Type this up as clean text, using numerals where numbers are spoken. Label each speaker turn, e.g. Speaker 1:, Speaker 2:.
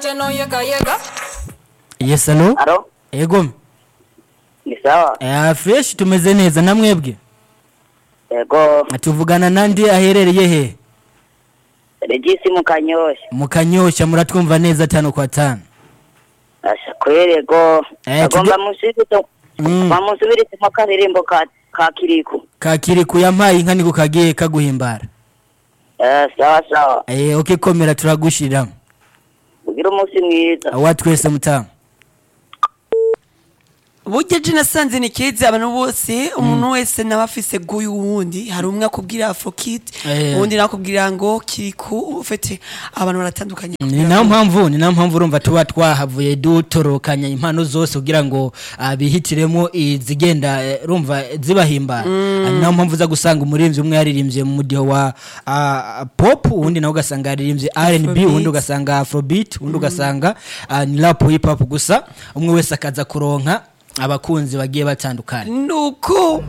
Speaker 1: Yes, hello.
Speaker 2: Alo,
Speaker 1: Ego.
Speaker 2: ni sawa.
Speaker 1: Fresh tumeze neza namwebwe.
Speaker 2: Ego,
Speaker 1: Tuvugana nandi aherereye he?
Speaker 2: Regisi Mukanyosha.
Speaker 1: Mukanyosha muratwumva neza 5 kwa 5.
Speaker 2: Asha kwere ego. Agomba musibito. Bamusubirite mu karirimbo ka Kiriku.
Speaker 1: Ka Kiriku yampaye inka niko kagiye kaguhimbara.
Speaker 2: Sawa sawa.
Speaker 1: Okay komera turagushirira.
Speaker 2: Ugira umunsi mwiza.
Speaker 1: Watwese mutamu.
Speaker 3: Burya je nasanze ni keza abantu bose umuntu wese nabafise guyu wundi hari umwe akubwira Afrokid undi nakubwira ngo Kiriku ufite abantu baratandukanye
Speaker 1: ni nayo mpamvu urumva tuba twahavuye dutorokanya impano zose kugira ngo bihitiremo izigenda urumva zibahimbara ni nayo mpamvu za gusanga umuririmbyi umwe yaririmbye mu mudiho wa pop undi nawe ugasanga yaririmbye R&B undi ugasanga Afrobeat undi ugasanga ni rap hip hop gusa umwe wese akaza kuronka abakunzi bagiye batandukanye
Speaker 3: nuko